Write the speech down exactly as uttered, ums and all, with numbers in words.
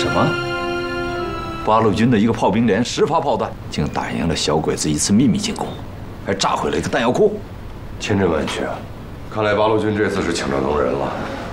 什么？八路军的一个炮兵连十发炮弹，竟打赢了小鬼子一次秘密进攻，还炸毁了一个弹药库。 千真万确，看来八路军这次是请着能人了。